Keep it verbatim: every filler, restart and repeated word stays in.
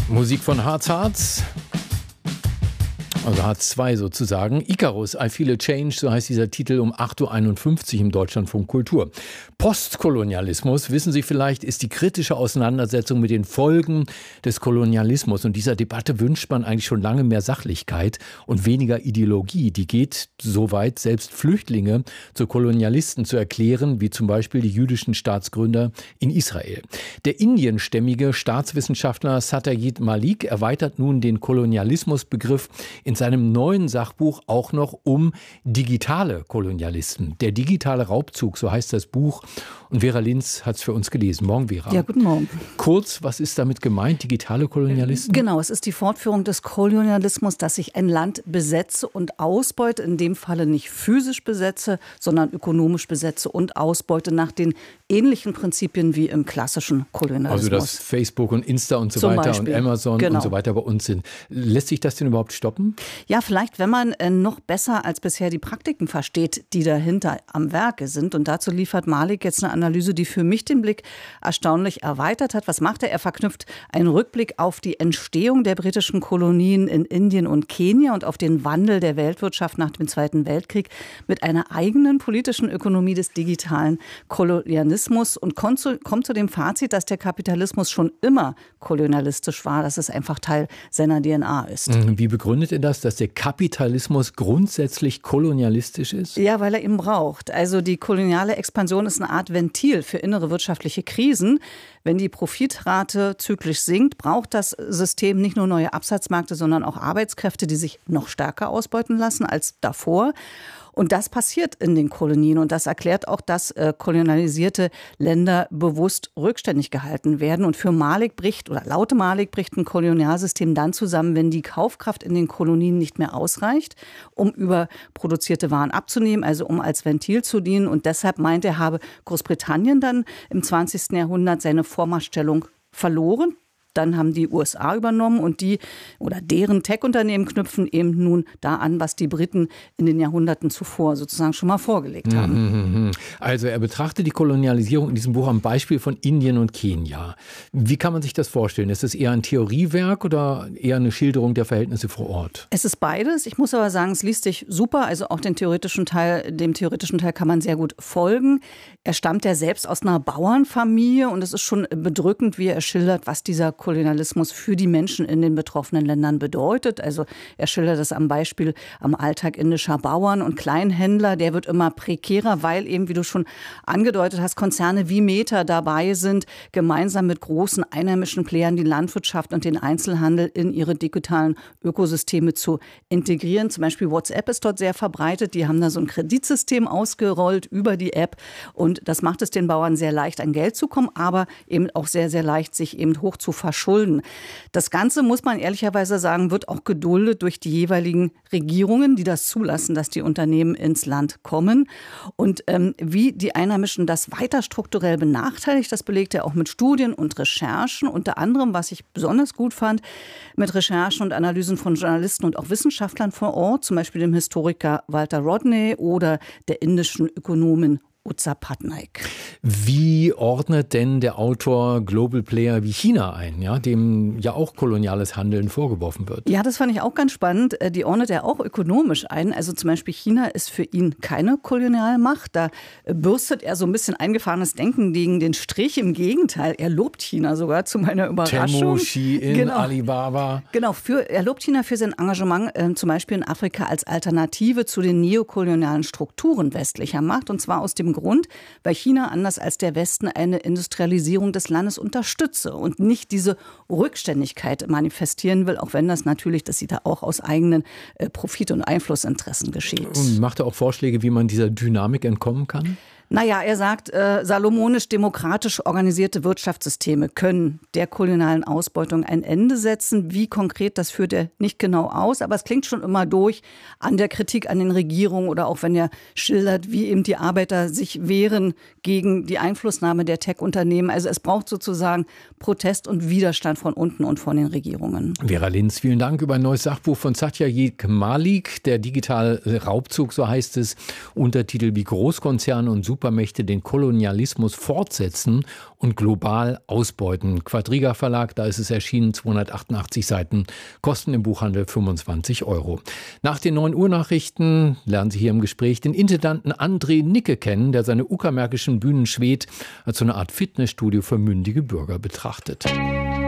Musik von Harz Harz. Also Harz zwei sozusagen. Icarus, I Feel a Change, so heißt dieser Titel um acht Uhr einundfünfzig im Deutschlandfunk Kultur. Postkolonialismus, wissen Sie vielleicht, ist die kritische Auseinandersetzung mit den Folgen des Kolonialismus. Und dieser Debatte wünscht man eigentlich schon lange mehr Sachlichkeit und weniger Ideologie. Die geht so weit, selbst Flüchtlinge zu Kolonialisten zu erklären, wie zum Beispiel die jüdischen Staatsgründer in Israel. Der indienstämmige Staatswissenschaftler Satyajit Malik erweitert nun den Kolonialismusbegriff in seinem neuen Sachbuch auch noch um digitale Kolonialisten. Der digitale Raubzug, so heißt das Buch. Und Vera Linz hat es für uns gelesen. Morgen, Vera. Ja, guten Morgen. Kurz, was ist damit gemeint, digitale Kolonialisten? Genau, es ist die Fortführung des Kolonialismus, dass ich ein Land besetze und ausbeute, in dem Falle nicht physisch besetze, sondern ökonomisch besetze und ausbeute nach den ähnlichen Prinzipien wie im klassischen Kolonialismus. Also dass Facebook und Insta und so Zum weiter Beispiel. und Amazon Genau. und so weiter bei uns sind. Lässt sich das denn überhaupt stoppen? Ja, vielleicht, wenn man äh, noch besser als bisher die Praktiken versteht, die dahinter am Werke sind. Und dazu liefert Malik jetzt eine Analyse, die für mich den Blick erstaunlich erweitert hat. Was macht er? Er verknüpft einen Rückblick auf die Entstehung der britischen Kolonien in Indien und Kenia und auf den Wandel der Weltwirtschaft nach dem Zweiten Weltkrieg mit einer eigenen politischen Ökonomie des digitalen Kolonialismus und kommt zu, kommt zu dem Fazit, dass der Kapitalismus schon immer kolonialistisch war, dass es einfach Teil seiner D N A ist. Wie begründet er das, dass der Kapitalismus grundsätzlich kolonialistisch ist? Ja, weil er ihn braucht. Also die koloniale Expansion ist eine Art Ventil für innere wirtschaftliche Krisen. Wenn die Profitrate zyklisch sinkt, braucht das System nicht nur neue Absatzmärkte, sondern auch Arbeitskräfte, die sich noch stärker ausbeuten lassen als davor. Und das passiert in den Kolonien. Und das erklärt auch, dass äh, kolonialisierte Länder bewusst rückständig gehalten werden. Und für Malik bricht, oder laut Malik bricht ein Kolonialsystem dann zusammen, wenn die Kaufkraft in den Kolonien nicht mehr ausreicht, um überproduzierte Waren abzunehmen, also um als Ventil zu dienen. Und deshalb meint er, habe Großbritannien dann im zwanzigsten Jahrhundert seine Vormachtstellung verloren. Dann haben die U S A übernommen und die oder deren Tech-Unternehmen knüpfen eben nun da an, was die Briten in den Jahrhunderten zuvor sozusagen schon mal vorgelegt haben. Also er betrachtet die Kolonialisierung in diesem Buch am Beispiel von Indien und Kenia. Wie kann man sich das vorstellen? Ist es eher ein Theoriewerk oder eher eine Schilderung der Verhältnisse vor Ort? Es ist beides. Ich muss aber sagen, es liest sich super. Also auch den theoretischen Teil, dem theoretischen Teil kann man sehr gut folgen. Er stammt ja selbst aus einer Bauernfamilie und es ist schon bedrückend, wie er schildert, was dieser Kolonialismus für die Menschen in den betroffenen Ländern bedeutet. Also er schildert das am Beispiel am Alltag indischer Bauern und Kleinhändler. Der wird immer prekärer, weil eben, wie du schon angedeutet hast, Konzerne wie Meta dabei sind, gemeinsam mit großen einheimischen Playern die Landwirtschaft und den Einzelhandel in ihre digitalen Ökosysteme zu integrieren. Zum Beispiel WhatsApp ist dort sehr verbreitet. Die haben da so ein Kreditsystem ausgerollt über die App und das macht es den Bauern sehr leicht, an Geld zu kommen, aber eben auch sehr, sehr leicht, sich eben hoch zu verschulden. Das Ganze, muss man ehrlicherweise sagen, wird auch geduldet durch die jeweiligen Regierungen, die das zulassen, dass die Unternehmen ins Land kommen. Und ähm, wie die Einheimischen das weiter strukturell benachteiligt, das belegt er auch mit Studien und Recherchen. Unter anderem, was ich besonders gut fand, mit Recherchen und Analysen von Journalisten und auch Wissenschaftlern vor Ort, zum Beispiel dem Historiker Walter Rodney oder der indischen Ökonomin Utsa Patnaik. Wie ordnet denn der Autor Global Player wie China ein, ja, dem ja auch koloniales Handeln vorgeworfen wird? Ja, das fand ich auch ganz spannend. Die ordnet er auch ökonomisch ein. Also zum Beispiel China ist für ihn keine Kolonialmacht. Da bürstet er so ein bisschen eingefahrenes Denken gegen den Strich. Im Gegenteil, er lobt China sogar zu meiner Überraschung. Temu, Shein, genau. Alibaba. Genau, für, er lobt China für sein Engagement äh, zum Beispiel in Afrika als Alternative zu den neokolonialen Strukturen westlicher Macht. Und zwar aus dem Grund, weil China anders als der Westen eine Industrialisierung des Landes unterstütze und nicht diese Rückständigkeit manifestieren will, auch wenn das natürlich, das sieht er auch aus eigenen äh, Profit- und Einflussinteressen geschieht. Und macht er auch Vorschläge, wie man dieser Dynamik entkommen kann? Naja, er sagt, äh, salomonisch-demokratisch organisierte Wirtschaftssysteme können der kolonialen Ausbeutung ein Ende setzen. Wie konkret, das führt er nicht genau aus, aber es klingt schon immer durch an der Kritik an den Regierungen oder auch wenn er schildert, wie eben die Arbeiter sich wehren gegen die Einflussnahme der Tech-Unternehmen. Also es braucht sozusagen Protest und Widerstand von unten und von den Regierungen. Vera Linz, vielen Dank über ein neues Sachbuch von Satyajit Malik, der digitale Raubzug, so heißt es, Untertitel wie Großkonzerne und Supermächte den Kolonialismus fortsetzen und global ausbeuten. Quadriga Verlag, da ist es erschienen, zweihundertachtundachtzig Seiten, kosten im Buchhandel fünfundzwanzig Euro. Nach den neun Uhr Nachrichten lernen Sie hier im Gespräch den Intendanten André Nicke kennen, der seine uckermärkischen Bühnen Schwedt als so eine Art Fitnessstudio für mündige Bürger betrachtet.